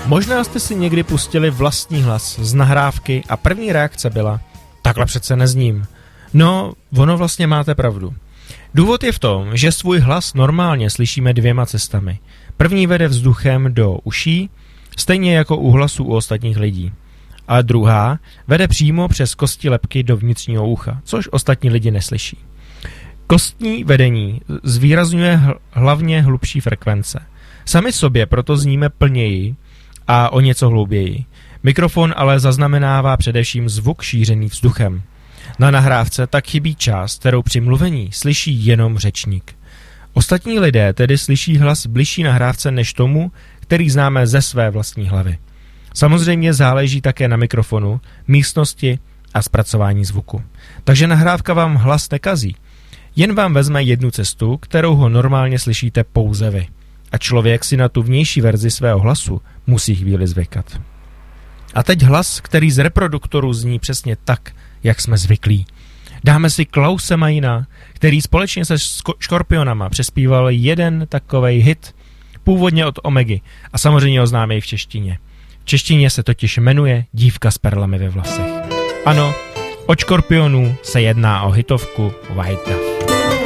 Možná jste si někdy pustili vlastní hlas z nahrávky a první reakce byla: takhle přece nezním. No, ono vlastně máte pravdu. Důvod je v tom, že svůj hlas normálně slyšíme dvěma cestami. První vede vzduchem do uší, stejně jako u hlasů u ostatních lidí. A druhá vede přímo přes kosti lebky do vnitřního ucha, což ostatní lidi neslyší. Kostní vedení zvýrazňuje hlavně hlubší frekvence. Sami sobě proto zníme plněji a o něco hlouběji. Mikrofon ale zaznamenává především zvuk šířený vzduchem. Na nahrávce tak chybí část, kterou při mluvení slyší jenom řečník. Ostatní lidé tedy slyší hlas bližší nahrávce než tomu, který známe ze své vlastní hlavy. Samozřejmě záleží také na mikrofonu, místnosti a zpracování zvuku. Takže nahrávka vám hlas nekazí. Jen vám vezme jednu cestu, kterou ho normálně slyšíte pouze vy. A člověk si na tu vnější verzi svého hlasu musí chvíli zvykat. A teď hlas, který z reproduktoru zní přesně tak, jak jsme zvyklí. Dáme si Klause Majina, který společně se Škorpionama přespíval jeden takovej hit, původně od Omegy a samozřejmě ho známe i v češtině. V češtině se totiž jmenuje Dívka s perlami ve vlasech. Ano, od Škorpionů se jedná o hitovku White Dove.